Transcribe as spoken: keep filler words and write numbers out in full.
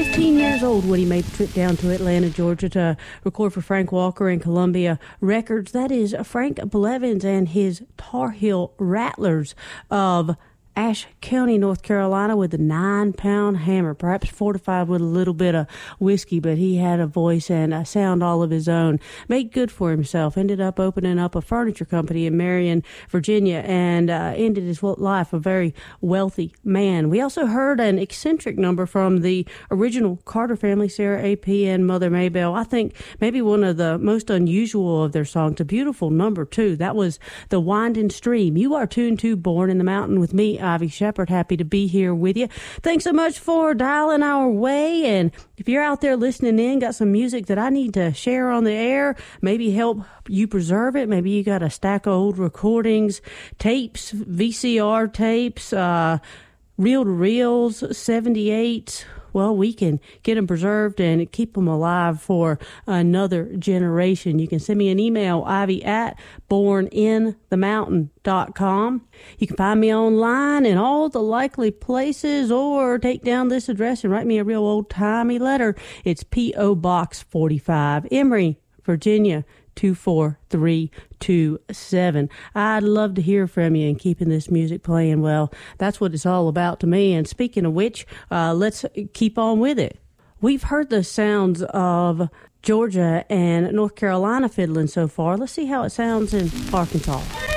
fifteen years old when he made the trip down to Atlanta, Georgia to record for Frank Walker and Columbia Records. That is Frank Blevins and his Tar Heel Rattlers of Ashe County, North Carolina, with a nine-pound hammer, perhaps fortified with a little bit of whiskey, but he had a voice and a sound all of his own. Made good for himself. Ended up opening up a furniture company in Marion, Virginia, and uh, ended his life a very wealthy man. We also heard an eccentric number from the original Carter family, Sarah A P and Mother Maybelle. I think maybe one of the most unusual of their songs, a beautiful number, too. That was The Winding Stream. You are tuned to Born in the Mountain with me, Ivy Shepard. Happy to be here with you. Thanks so much for dialing our way. And if you're out there listening in, got some music that I need to share on the air, maybe help you preserve it. Maybe you got a stack of old recordings, tapes, V C R tapes, uh, reel-to-reels, seventy-eights. Well, we can get them preserved and keep them alive for another generation. You can send me an email, ivy at born in the mountain dot com. You can find me online in all the likely places, or take down this address and write me a real old-timey letter. It's P O. Box forty-five, Emory, Virginia, two four three two seven. I'd love to hear from you and keeping this music playing. Well, that's what it's all about to me. And speaking of which, uh, let's keep on with it. We've heard the sounds of Georgia and North Carolina fiddling so far. Let's see how it sounds in Arkansas.